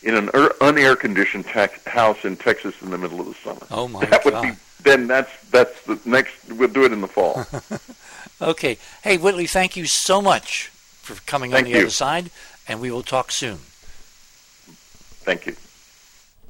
in an unair-conditioned house in Texas in the middle of the summer. Oh, my that God. Would be, then that's the next, we'll do it in the fall. Okay. Hey, Whitley, thank you so much for coming on the other side, and we will talk soon. Thank you.